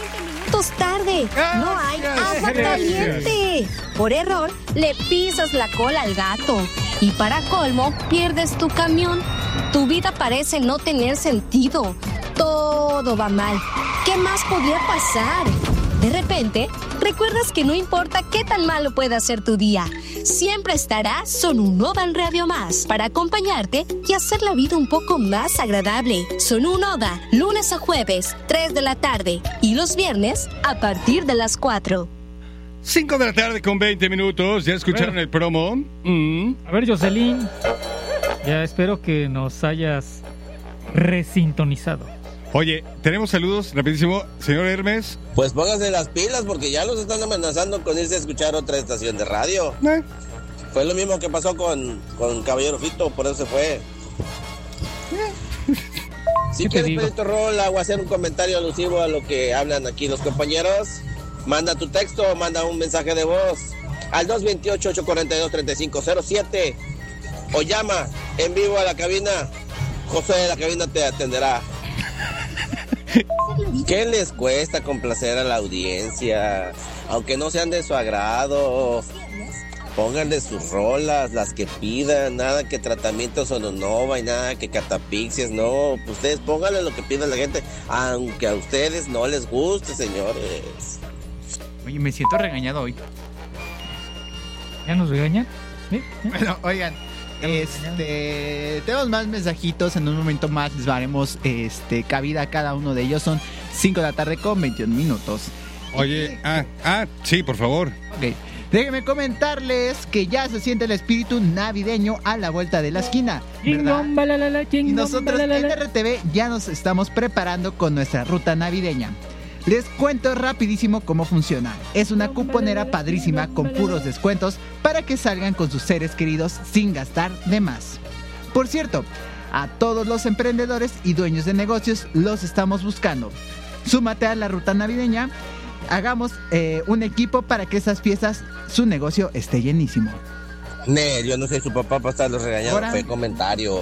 minutos tarde. No hay agua caliente. Por error, le pisas la cola al gato. Y para colmo, pierdes tu camión. Tu vida parece no tener sentido. Todo va mal. ¿Qué más podía pasar? De repente, recuerdas que no importa qué tan malo pueda ser tu día, siempre estará Sonunova en Radio Más para acompañarte y hacer la vida un poco más agradable. Sonunova, lunes a jueves, 3 de la tarde y los viernes a partir de las 4. 5 de la tarde con 20 minutos. ¿Ya escucharon el promo? A ver, Jocelyn, ya espero que nos hayas resintonizado. Oye, tenemos saludos, rapidísimo. Señor Hermes. Pues pónganse las pilas porque ya los están amenazando con irse a escuchar otra estación de radio. Fue lo mismo que pasó con Caballero Fito, por eso se fue. Si quieres pedir tu rola o hacer un comentario alusivo a lo que hablan aquí los compañeros, manda tu texto o manda un mensaje de voz al 228-842-3507 o llama en vivo a la cabina. José de la cabina te atenderá. ¿Qué les cuesta complacer a la audiencia? Aunque no sean de su agrado, pónganle sus rolas, las que pidan. Nada que tratamiento Sonunova y nada que catapixias. No, ustedes pónganle lo que pida la gente, aunque a ustedes no les guste, señores. Oye, me siento regañado hoy. ¿Ya nos regañan? ¿Sí? Bueno, oigan, tenemos más mensajitos. En un momento más les daremos cabida a cada uno de ellos. Son 5 de la tarde con 21 minutos. Oye, sí, por favor. Ok, déjenme comentarles que ya se siente el espíritu navideño a la vuelta de la esquina, ¿verdad? Y nosotros en RTV ya nos estamos preparando con nuestra ruta navideña. Les cuento rapidísimo cómo funciona. Es una cuponera padrísima con puros descuentos para que salgan con sus seres queridos sin gastar de más. Por cierto, a todos los emprendedores y dueños de negocios los estamos buscando. Súmate a la ruta navideña. Hagamos un equipo para que esas fiestas, su negocio esté llenísimo. Yo no soy su papá para estarlos regañando. Fue comentario.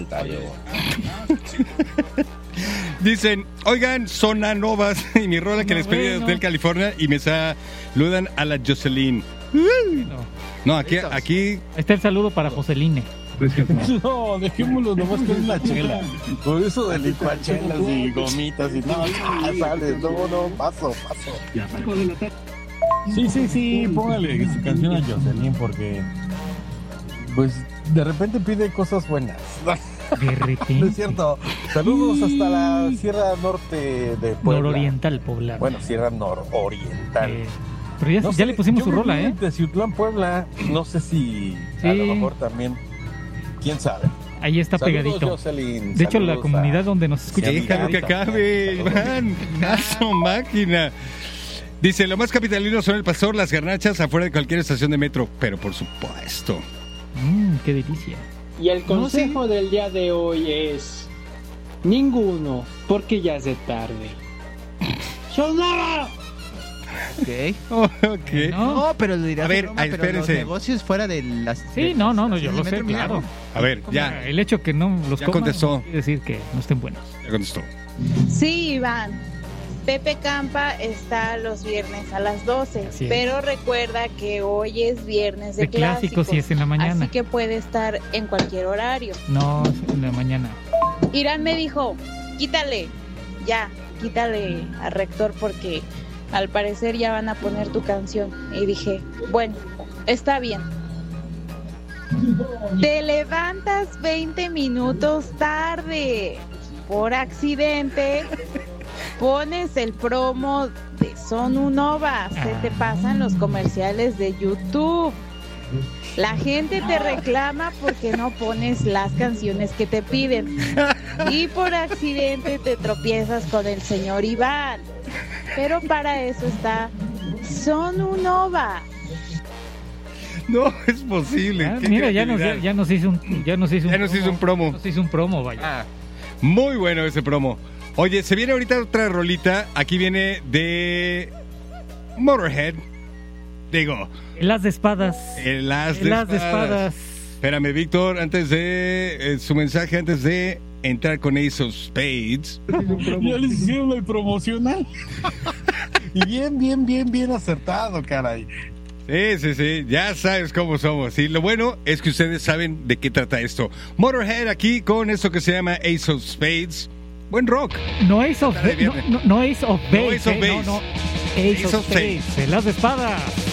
Dicen, oigan, Sonanovas y mi rola que les pedí de Hotel California y me saludan a la Jocelyn. No, aquí está el saludo para Joseline. No, dejémoslo nomás que es una chela. Por eso de licuar chelas y gomitas y no, sale, no, paso. Sí, póngale su canción a Jocelyn porque pues de repente pide cosas buenas. De repente. Es cierto. Saludos hasta la Sierra Norte de Puebla. Nororiental poblana. Bueno, Sierra Nororiental. Pero ya le pusimos su rola, de Ciutlán, Puebla. No sé si a lo mejor también. ¿Quién sabe? Ahí está. Saludos, pegadito. Jocelyn. De hecho, la comunidad donde nos escucha. Déjalo que acabe, Iván. Caso máquina. Dice, lo más capitalino son el pastor, las garnachas afuera de cualquier estación de metro. Pero por supuesto. Qué delicia. Y el consejo del día de hoy es: ninguno, porque ya es de tarde. ¡Sonaba! Ok. No, pero lo dirás. A ver, pero espérense. los negocios fuera de las. Sí, no, yo lo sé, claro. A ver, ya. El hecho que no los ya coman contestó. no quiere decir que no estén buenos. Ya contestó. Sí, Iván. Pepe Campa está los viernes a las 12, pero recuerda que hoy es viernes de clásicos y es en la mañana. Así que puede estar en cualquier horario. No, es en la mañana. Irán me dijo, quítale a Rector porque al parecer ya van a poner tu canción. Y dije, bueno, está bien. Te levantas 20 minutos tarde. Por accidente pones el promo de Sonunova. Se te pasan los comerciales de YouTube. La gente te reclama porque no pones las canciones que te piden. Y por accidente te tropiezas con el señor Iván. Pero para eso está Sonunova. No es posible. Mira, ya nos hizo un promo. Nos hizo un promo, vaya. Ah. Muy bueno ese promo. Oye, se viene ahorita otra rolita. Aquí viene de Motorhead. Digo, el as de espadas. El as de espadas. Espérame, Víctor, antes de su mensaje, antes de entrar con Ace of Spades. Ya les hicieron el promocional. Y bien acertado, caray. Sí, ya sabes cómo somos. Y lo bueno es que ustedes saben de qué trata esto. Motorhead aquí con esto que se llama Ace of Spades. Buen rock. No Ace of Base. No Ace of Base. No Ace of Base. Ace of Spades. El as de espadas.